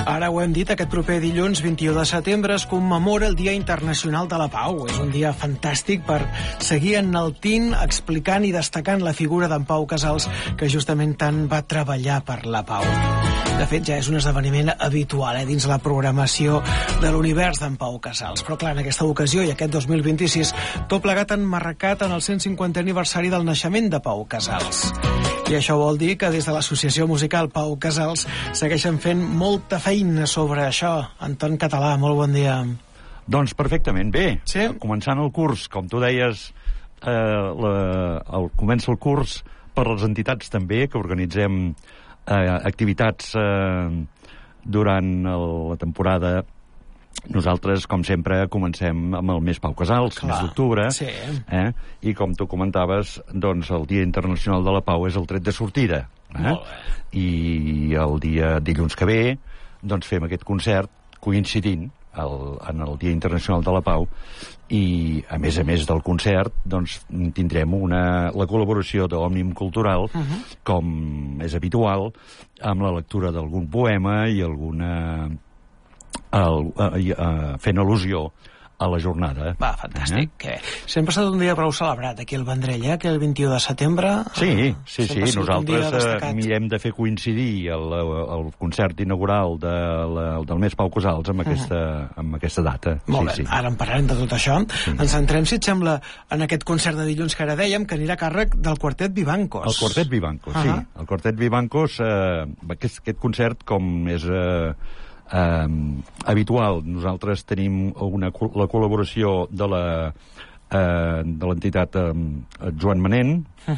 Ara ho hem dit, aquest proper dilluns 21 de setembre es commemora el Dia Internacional de la Pau. És un dia fantàstic per seguir enaltint, explicant i destacant la figura d'en Pau Casals, que justament tant va treballar per la pau. De fet, ja és un esdeveniment habitual dins la programació de l'univers d'en Pau Casals. Però clar, en aquesta ocasió i aquest 2026, tot plegat emmarcat en el 150è aniversari del naixement de Pau Casals. I això vol dir que des de l'associació musical Pau Casals segueixen fent molta feina sobre això. Anton Català, molt bon dia. Doncs perfectament, bé. Sí? Començant el curs, com tu deies, comença el curs per les entitats també, que organitzem activitats durant la temporada. Nosaltres, com sempre, comencem amb el mes Pau Casals, mes d'octubre, sí. I com tu comentaves, doncs el Dia Internacional de la Pau és el tret de sortida. I el dia dilluns que ve doncs fem aquest concert coincidint en el Dia Internacional de la Pau, i a més del concert doncs tindrem la col·laboració d'Òmnium Cultural, com és habitual, amb la lectura d'algun poema i alguna fent al·lusió a la jornada. Va, fantàstic. Sempre ha estat un dia prou celebrat aquí al Vendrell, que el 21 de setembre... Sí. Nosaltres mirem de fer coincidir el concert inaugural del mes Pau Casals amb aquesta data. Molt bé, ara en parlarem de tot això. Ens centrem, si et sembla, en aquest concert de dilluns que ara dèiem, que anirà a càrrec del Quartet Vivancos. El Quartet Vivancos, sí. El Quartet Vivancos, aquest concert, com és... habitual, nosaltres tenim la col·laboració de l'entitat Joan Manent,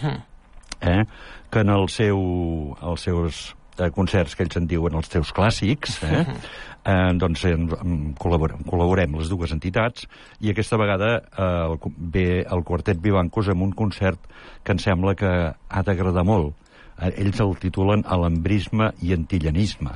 que en els seus concerts, que ells en diuen els teus clàssics, doncs col·laborem les dues entitats, i aquesta vegada ve el Quartet Vivancos amb un concert que em sembla que ha d'agradar molt. Ells el titulen Alambrisme i Antillanisme.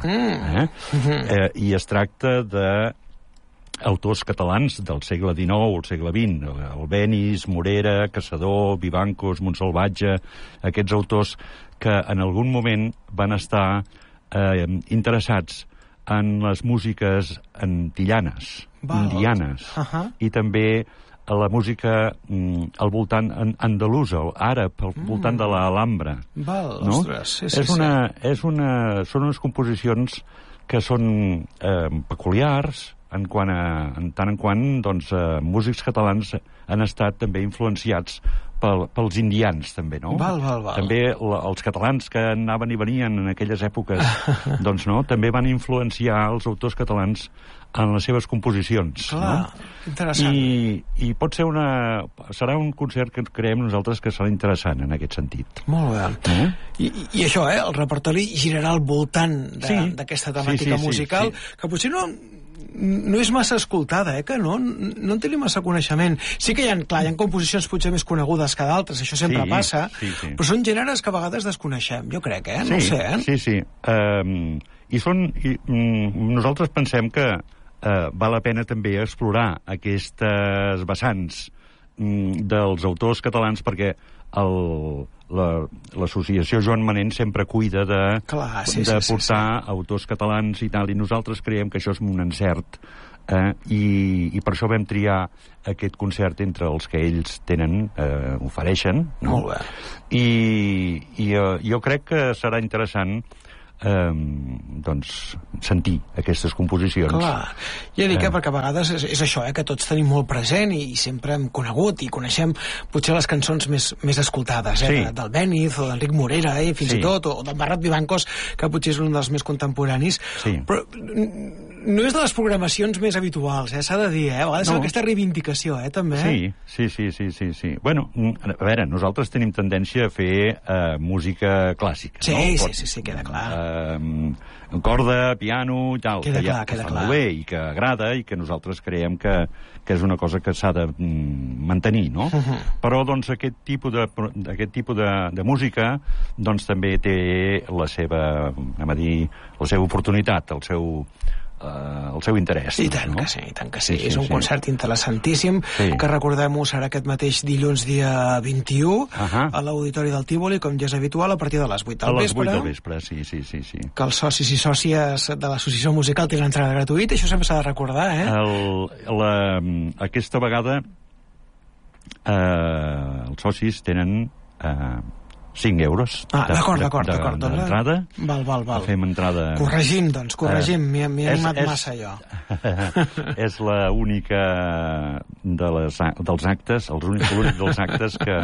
I es tracta d'autors catalans del segle XIX o el segle XX, Albéniz, Morera, Caçador, Vivancos, Montsalvatge, aquests autors que en algun moment van estar interessats en les músiques antillanes, indianes, i també a la música al voltant andalusa, àrab, al voltant de l'Alhambra. Ostres, sí. Són unes composicions que són peculiars, en tant en quant doncs, músics catalans han estat també influenciats pels indians, també, no? També els catalans que anaven i venien en aquelles èpoques, doncs, no? També van influenciar els autors catalans en les seves composicions. Clar, interessant. I pot ser serà un concert que creiem nosaltres que serà interessant en aquest sentit. Molt bé. I això, el repertori girarà al voltant d'aquesta temàtica musical, que potser no és massa escoltada, que no en tenim massa coneixement. Sí que hi ha composicions potser més conegudes que d'altres, això sempre passa, però són gèneres que a vegades desconeixem, jo crec, no ho sé. Sí. Nosaltres pensem que val la pena també explorar aquestes vessants dels autors catalans, perquè l'associació Joan Manent sempre cuida de portar autors catalans i tal, i nosaltres creiem que això és un encert, i per això vam triar aquest concert entre els que ells ofereixen. Molt bé. I jo crec que serà interessant doncs sentir aquestes composicions. Clar, ja dic perquè a vegades és això, que tots tenim molt present i sempre hem conegut i coneixem potser les cançons més escoltades, d'Albéniz o d'Enric Morera, fins i tot, o d'en Barret Vivancos, que potser és un dels més contemporanis, però no és de les programacions més habituals, s'ha de dir, a vegades aquesta reivindicació, també. Sí. Bueno, a veure, nosaltres tenim tendència a fer música clàssica. Sí, queda clar. Corda, piano i tal, que fa molt bé i que agrada i que nosaltres creiem que és una cosa que s'ha de mantenir, no? Però doncs aquest tipus de música doncs també té la seva oportunitat, el seu interès. I tant que sí. És un concert interessantíssim, que recordem-ho serà aquest mateix dilluns dia 21 a l'Auditori del Tívoli, com ja és habitual, a partir de les 8 del vespre. A les 8 del vespre, sí. Que els socis i sòcies de l'associació musical tenen entrada gratuïta, això sempre s'ha de recordar, Aquesta vegada els socis tenen 5 euros d'acord. d'entrada. Val. Fem entrada... Corregim, m'he animat massa jo. És l'única dels actes, l'únic dels actes que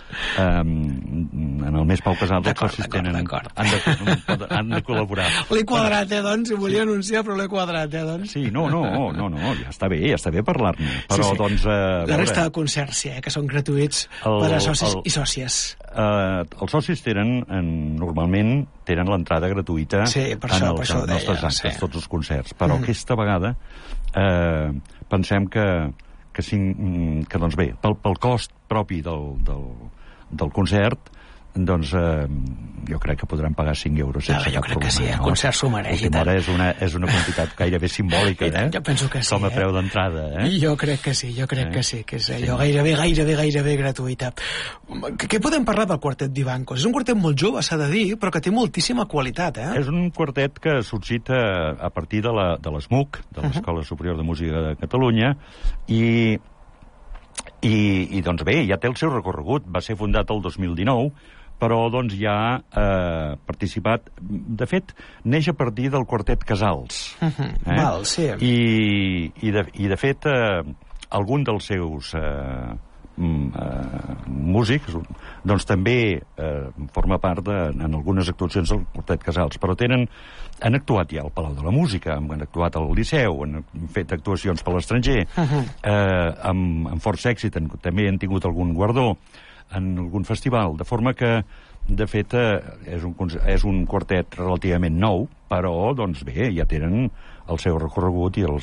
en el mes Pau Casals els socis han de col·laborar. L'he quadrat, doncs, ho volia anunciar, però l'he quadrat, doncs. Sí, no, ja està bé parlar-ne. Però, doncs... La resta de concerts, que són gratuïts per a socis i sòcies. Els socis normalment tenen l'entrada gratuïta en els nostres actes, tots els concerts, però aquesta vegada pensem que doncs bé, pel cost propi del concert, doncs jo crec que podran pagar 5 euros sense cap problema. Jo crec que sí, el concert s'ho mereix. És una quantitat gairebé simbòlica, Jo penso que sí. Com a preu d'entrada, Jo crec que sí, que és allò gairebé gratuïta. Què podem parlar del quartet d'Ivancos? És un quartet molt jove, s'ha de dir, però que té moltíssima qualitat, És un quartet que ha sorgit a partir de l'ESMUC, de l'Escola Superior de Música de Catalunya, i doncs bé, ja té el seu recorregut. Va ser fundat el 2019, però doncs ja ha participat... De fet, neix a partir del quartet Casals. Val, sí. I de fet, algun dels seus músics doncs també forma part en algunes actuacions del quartet Casals, però han actuat ja al Palau de la Música, han actuat al Liceu, han fet actuacions per l'estranger, amb força èxit, també han tingut algun guardó en algun festival, de forma que de fet és un quartet relativament nou, però doncs bé, ja tenen el seu recorregut i la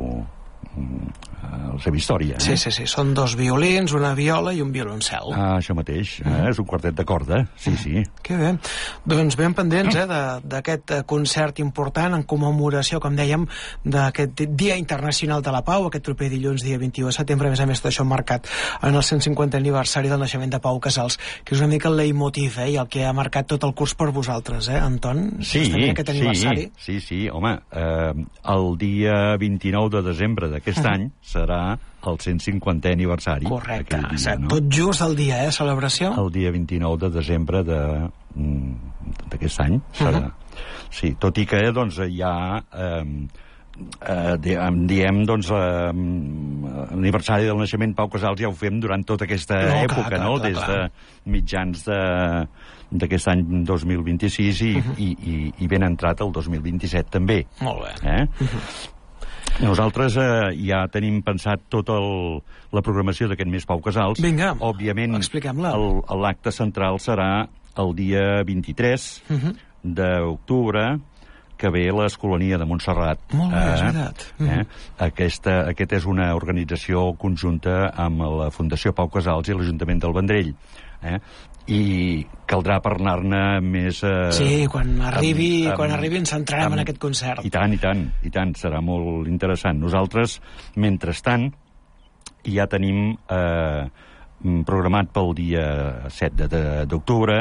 seva història. Sí, són 2 violins, una viola i un violoncel. Això mateix, és un quartet de corda, sí. Que bé. Doncs ben pendents d'aquest concert important en commemoració, com dèiem, d'aquest Dia Internacional de la Pau, aquest proper dilluns, dia 21 de setembre, a més tot això marcat en el 150 aniversari del naixement de Pau Casals, que és una mica el leitmotiv, i el que ha marcat tot el curs per vosaltres, Anton? Sí, aquest aniversari. Sí, home, el dia 29 de desembre d'aquest any serà el 150è aniversari. Correcte, tot just el dia, celebració? El dia 29 de desembre d'aquest any serà. Sí, tot i que doncs ja diem doncs l'aniversari del naixement Pau Casals ja ho fem durant tota aquesta època, des de mitjans d'aquest any 2026 i ben entrat el 2027 també. Molt bé. Nosaltres ja tenim pensat tota la programació d'aquest mes Pau Casals. Vinga, òbviament, expliquem-la. L'acte central serà el dia 23 d'octubre, que ve l'Escolania de Montserrat. Molt bé, és veritat. Aquesta és una organització conjunta amb la Fundació Pau Casals i l'Ajuntament del Vendrell. I caldrà parlar-ne més... Sí, quan arribi ens centrarem en aquest concert. I tant, serà molt interessant. Nosaltres, mentrestant, ja tenim programat pel dia 7 d'octubre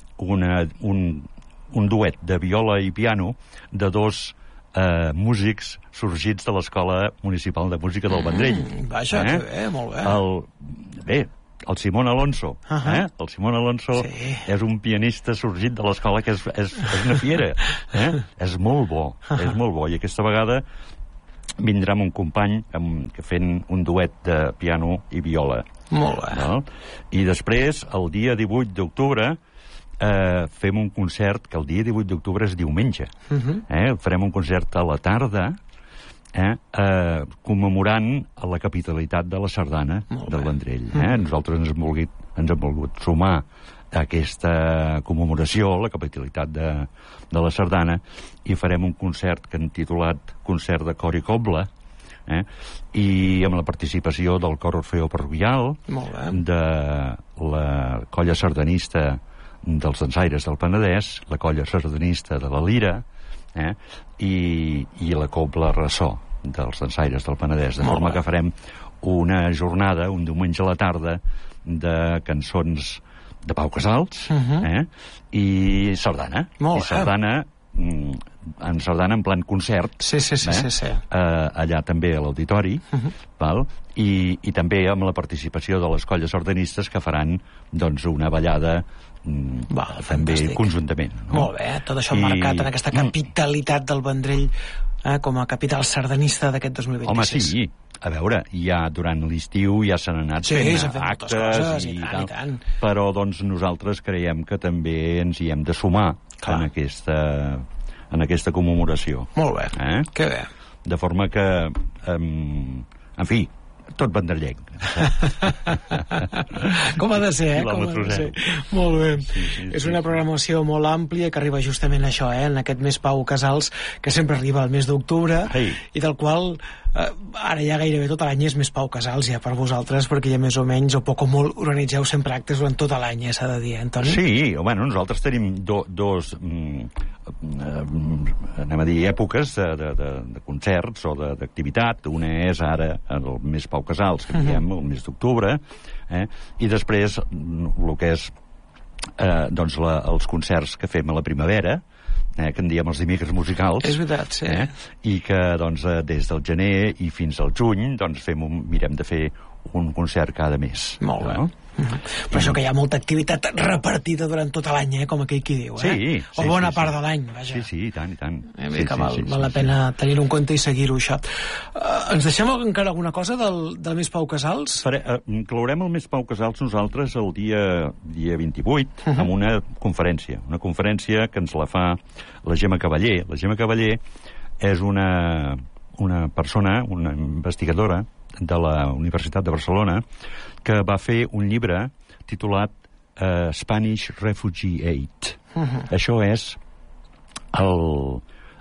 un duet de viola i piano de 2 músics sorgits de l'Escola Municipal de Música del Vendrell. Vaja, que bé, molt bé. El Simón Alonso. El Simón Alonso és un pianista sorgit de l'escola que és una fiera. És molt bo. I aquesta vegada vindrà amb un company fent un duet de piano i viola. Molt bé. I després, el dia 18 d'octubre, fem un concert, que el dia 18 d'octubre és diumenge. Farem un concert a la tarda, commemorant la capitalitat de la sardana del Vendrell. Nosaltres ens hem volgut sumar a aquesta commemoració, la capitalitat de la sardana, i farem un concert que hem titulat Concert de Cor i Cobla, i amb la participació del Cor Orfeo Parroquial, de la colla sardanista dels dansaires del Penedès, la colla sardanista de la Lira, i la Cobla Ressò dels dansaires del Penedès, de forma que farem una jornada, un diumenge a la tarda, de cançons de Pau Casals i sardana. I sardana en sardana en plan concert. Sí. Allà també a l'auditori, i també amb la participació de les colles sardanistes que faran doncs una ballada també conjuntament. Molt bé, tot això marcat en aquesta capitalitat del Vendrell com a capital sardanista d'aquest 2026. Home, sí. A veure, ja durant l'estiu ja s'han anat fent actes i tant. Però doncs nosaltres creiem que també ens hi hem de sumar en aquesta commemoració. Molt bé, que bé. De forma que, en fi, tot vendrellenc. Com ha de ser, Com ha de ser. Molt bé. És una programació molt àmplia que arriba justament a això, en aquest mes Pau Casals, que sempre arriba al mes d'octubre, i del qual ara ja gairebé tot l'any és més Pau Casals ja per vosaltres, perquè ja més o menys o poc o molt organitzeu sempre actes durant tot l'any, s'ha de dir, Antoni? Sí, bueno, nosaltres tenim dos anem a dir èpoques de concerts o d'activitat. Una és ara el mes Pau Casals, que diem el mes d'octubre, i després el que és doncs els concerts que fem a la primavera, que en diem els dimecres musicals. És veritat, sí. I que doncs, des del gener i fins al juny doncs, mirem de fer un concert cada mes. Molt bé. Però això que hi ha molta activitat repartida durant tot l'any, com aquell qui diu, o bona part de l'any, vaja. Sí, i tant. Val la pena tenir-ho en compte i seguir-ho, això. Ens deixem encara alguna cosa del mes Pau Casals? Clourem el mes Pau Casals nosaltres el dia 28 amb una conferència que ens la fa la Gemma Cavaller. La Gemma Cavaller és una persona, una investigadora de la Universitat de Barcelona, que va fer un llibre titulat Spanish Refugee Aid. Això és el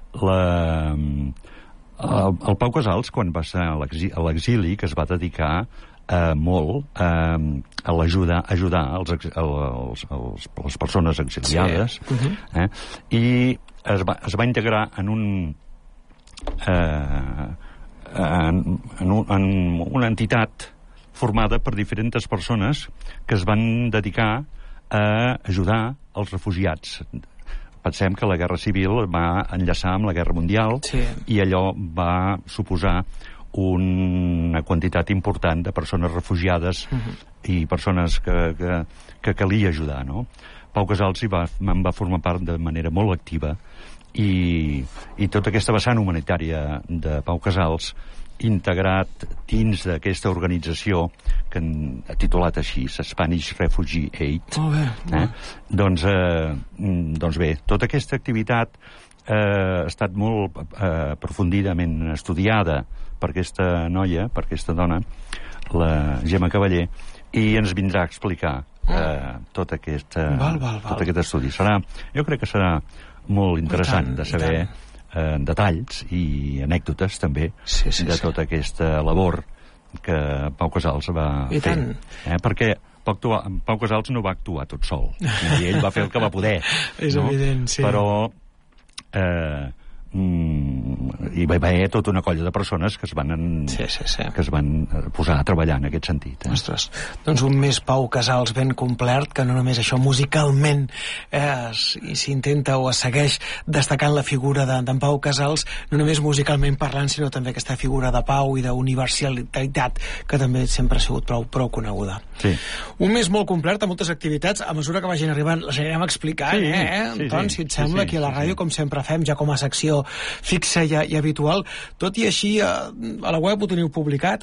Pau Casals, quan va ser a l'exili, que es va dedicar molt a ajudar les persones exiliades, i es va integrar en una entitat formada per diferents persones que es van dedicar a ajudar els refugiats. Pensem que la Guerra Civil va enllaçar amb la Guerra Mundial i allò va suposar una quantitat important de persones refugiades i persones que calia ajudar, no? Pau Casals en va formar part de manera molt activa i tota aquesta vessant humanitària de Pau Casals integrat dins d'aquesta organització que ha titulat així, Spanish Refugee Aid. Doncs bé, tota aquesta activitat ha estat molt profundament estudiada per aquesta noia, per aquesta dona, la Gemma Cavaller, i ens vindrà a explicar tot aquest estudi. Jo crec que serà molt interessant de saber detalls i anècdotes també de tota aquesta labor que Pau Casals va fer. Perquè Pau Casals no va actuar tot sol, i ell va fer el que va poder. És evident, sí. Però hi va haver tota una colla de persones que es van posar a treballar en aquest sentit. Ostres, doncs un mes Pau Casals ben complert, que no només això musicalment s'intenta o es segueix destacant la figura d'en Pau Casals, no només musicalment parlant, sinó també aquesta figura de pau i d'universalitat que també sempre ha sigut prou coneguda. Un mes molt complet, amb moltes activitats. A mesura que vagin arribant les anirem explicant, Anton, si et sembla, aquí a la ràdio, com sempre fem, ja com a secció fixa i habitual. Tot i així, a la web ho teniu publicat,